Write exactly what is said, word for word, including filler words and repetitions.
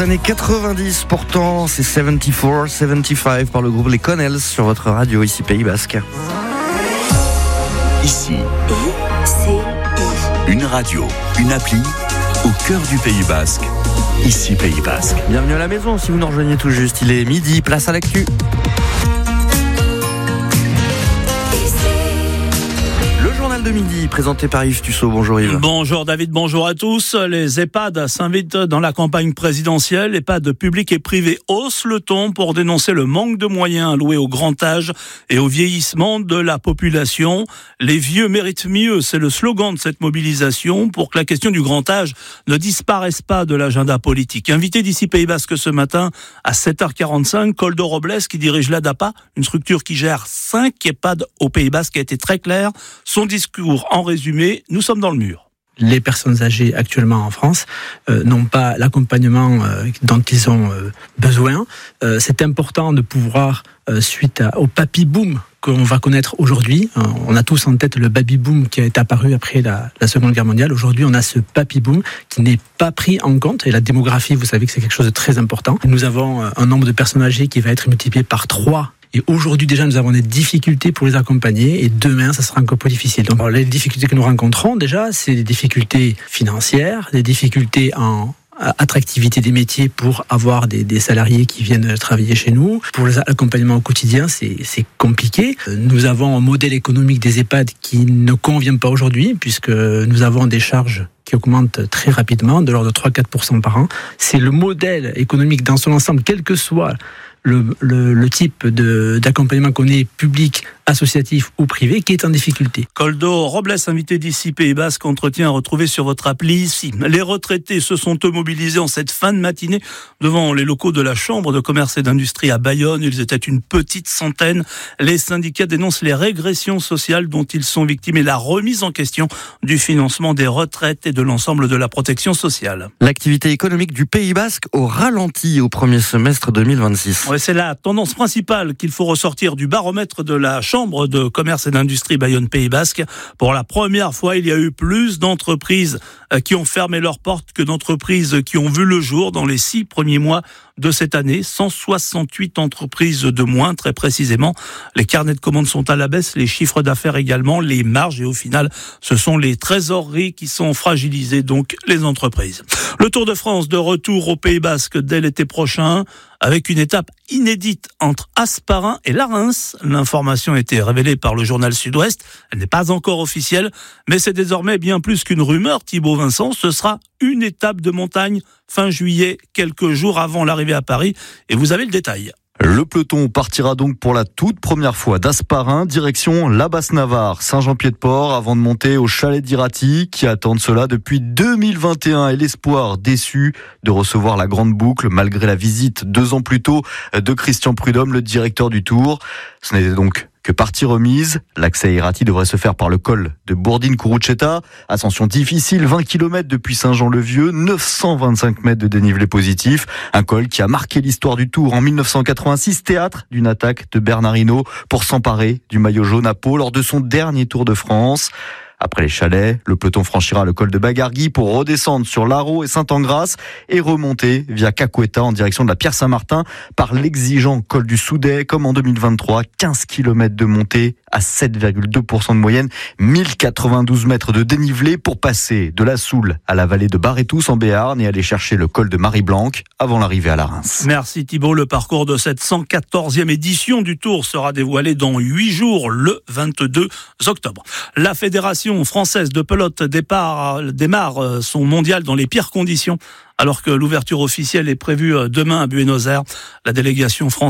Années quatre-vingt-dix pourtant, c'est soixante-quatre, soixante-quinze par le groupe Les Connells sur votre radio ici Pays Basque. Ici, une radio, une appli au cœur du Pays Basque. Ici Pays Basque. Bienvenue à la maison si vous nous rejoignez tout juste, il est midi, place à l'actu. Le journal de midi, présenté par Yves Tussaud. Bonjour Yves. Bonjour David, bonjour à tous. Les EHPAD s'invitent dans la campagne présidentielle. EHPAD publics et privés haussent le ton pour dénoncer le manque de moyens alloués au grand âge et au vieillissement de la population. Les vieux méritent mieux, c'est le slogan de cette mobilisation pour que la question du grand âge ne disparaisse pas de l'agenda politique. Invité d'ici Pays Basque ce matin à sept heures quarante-cinq, Koldo Robles qui dirige l'ADAPA, une structure qui gère cinq EHPAD au Pays Basque, a été très clair. Son discours en résumé, nous sommes dans le mur. Les personnes âgées actuellement en France euh, n'ont pas l'accompagnement euh, dont ils ont euh, besoin. Euh, c'est important de pouvoir, euh, suite à, au papy-boom qu'on va connaître aujourd'hui, euh, on a tous en tête le baby-boom qui est apparu après la, la Seconde Guerre mondiale. Aujourd'hui, on a ce papy-boom qui n'est pas pris en compte. Et la démographie, vous savez que c'est quelque chose de très important. Nous avons un nombre de personnes âgées qui va être multiplié par trois. Et aujourd'hui, déjà, nous avons des difficultés pour les accompagner. Et demain, ça sera encore plus difficile. Donc, les difficultés que nous rencontrons, déjà, c'est des difficultés financières, des difficultés en attractivité des métiers pour avoir des, des salariés qui viennent travailler chez nous. Pour l'accompagnement au quotidien, c'est, c'est compliqué. Nous avons un modèle économique des EHPAD qui ne convient pas aujourd'hui, puisque nous avons des charges qui augmentent très rapidement, de l'ordre de trois à quatre pour cent par an. C'est le modèle économique dans son ensemble, quel que soit Le, le, le type de, d'accompagnement qu'on ait, public, associatif ou privé, qui est en difficulté. Koldo Robles, invité d'ici Pays Basque, entretien à retrouver sur votre appli ici. Les retraités se sont eux mobilisés en cette fin de matinée devant les locaux de la Chambre de commerce et d'industrie à Bayonne. Ils étaient une petite centaine. Les syndicats dénoncent les régressions sociales dont ils sont victimes et la remise en question du financement des retraites et de l'ensemble de la protection sociale. L'activité économique du Pays Basque au ralenti au premier semestre deux mille vingt-six. Ouais, c'est la tendance principale qu'il faut ressortir du baromètre de la Chambre de commerce et d'industrie Bayonne-Pays Basque. Pour la première fois, il y a eu plus d'entreprises qui ont fermé leurs portes que d'entreprises qui ont vu le jour dans les six premiers mois de cette année. cent soixante-huit entreprises de moins, très précisément. Les carnets de commandes sont à la baisse, les chiffres d'affaires également, les marges, et au final, ce sont les trésoreries qui sont fragilisées, donc les entreprises. Le Tour de France de retour au Pays Basque dès l'été prochain, avec une étape inédite entre Hasparren et Larens. L'information a été révélée par le journal Sud-Ouest. Elle n'est pas encore officielle, mais c'est désormais bien plus qu'une rumeur, Thibaut Vincent. Ce sera une étape de montagne fin juillet, quelques jours avant l'arrivée à Paris. Et vous avez le détail. Le peloton partira donc pour la toute première fois d'Hasparren, direction la Basse-Navarre, Saint-Jean-Pied-de-Port, avant de monter au chalet d'Irati, qui attendent cela depuis deux mille vingt et un, et l'espoir déçu de recevoir la grande boucle, malgré la visite deux ans plus tôt de Christian Prudhomme, le directeur du Tour. Ce n'était donc que partie remise. L'accès à Irati devrait se faire par le col de Bourdine-Curuceta. Ascension difficile, vingt kilomètres depuis Saint-Jean-le-Vieux, neuf cent vingt-cinq mètres de dénivelé positif. Un col qui a marqué l'histoire du Tour en mille neuf cent quatre-vingt-six, théâtre d'une attaque de Bernard Hinault pour s'emparer du maillot jaune à Pau lors de son dernier Tour de France. Après les chalets, le peloton franchira le col de Bagargui pour redescendre sur l'Arro et Saint-Angras et remonter via Caqueta en direction de la Pierre-Saint-Martin par l'exigeant col du Soudet, comme en deux mille vingt-trois, quinze kilomètres de montée à sept virgule deux pour cent de moyenne, mille quatre-vingt-douze mètres de dénivelé pour passer de la Soule à la vallée de Barrétous en Béarn et aller chercher le col de Marie-Blanc avant l'arrivée à Larens. Merci Thibault. Le parcours de cette cent quatorzième édition du Tour sera dévoilé dans huit jours, le vingt-deux octobre. La Fédération française de pelote départ, démarre son mondial dans les pires conditions, alors que l'ouverture officielle est prévue demain à Buenos Aires. La délégation française